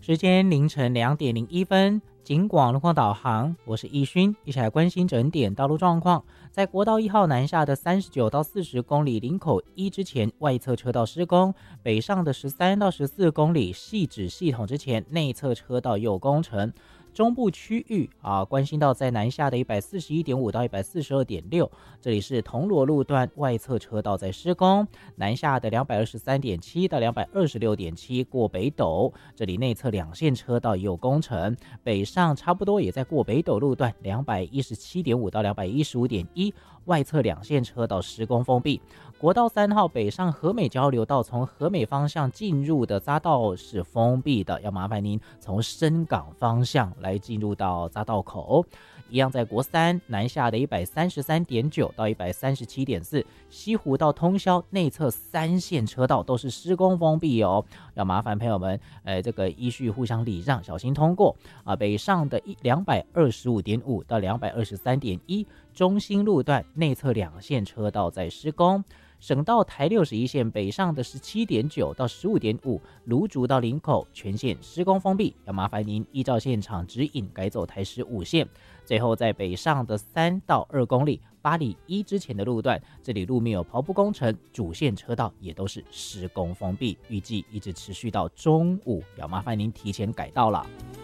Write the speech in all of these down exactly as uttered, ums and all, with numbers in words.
时间凌晨两点零一分，警广路况导航，我是易勋，一起来关心整点道路状况。在国道一号南下的三十九到四十公里林口一之前，外侧车道施工；北上的十三到十四公里汐止系统之前，内侧车道有工程。中部区域啊，关心到在南下的一百四十一点五到一百四十二点六，这里是铜锣路段外侧车道在施工；南下的两百二十三点七到两百二十六点七过北斗，这里内侧两线车道也有工程；北上差不多也在过北斗路段两百一十七点五到两百一十五点一，外侧两线车道施工封闭。国道三号北上和美交流道从和美方向进入的匝道是封闭的，要麻烦您从深港方向来进入到匝道口。一样在国三南下的一百三十三点九到一百三十七点四，西湖到通霄内侧三线车道都是施工封闭哦，要麻烦朋友们，呃，这个依序互相礼让，小心通过啊。北上的两百二十五点五到两百二十三点一，中兴路段内侧两线车道在施工。省道台六十一线北上的十七点九到十五点五，芦竹到林口全线施工封闭，要麻烦您依照现场指引改走台十五线。最后在北上的三到二公里八里一之前的路段，这里路面有刨铺工程，主线车道也都是施工封闭，预计一直持续到中午，要麻烦您提前改道了。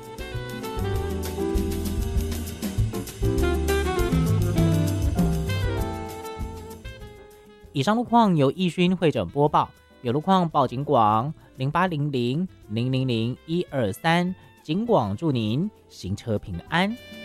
以上路况由易勋会诊播报，有路况报警广零八零零零零零一二三，警广祝您行车平安。